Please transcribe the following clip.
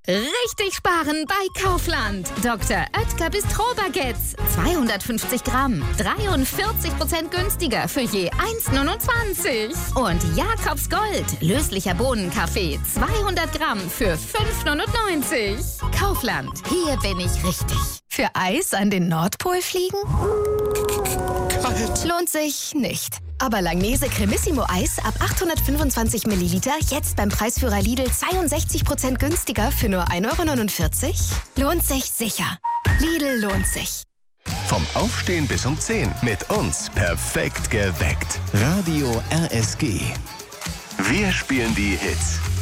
Richtig sparen bei Kaufland. Dr. Oetker Bistro-Baguettes. 250 Gramm. 43% günstiger für je 1,29. Und Jakobs Gold. Löslicher Bohnenkaffee. 200 Gramm für 5,99. Kaufland. Hier bin ich richtig. Für Eis an den Nordpol fliegen? Kalt. Lohnt sich nicht. Aber Langnese Cremissimo Eis ab 825 Milliliter jetzt beim Preisführer Lidl 62% günstiger für nur 1,49 €? Lohnt sich sicher. Lidl lohnt sich. Vom Aufstehen bis um 10 mit uns perfekt geweckt. Radio RSG. Wir spielen die Hits.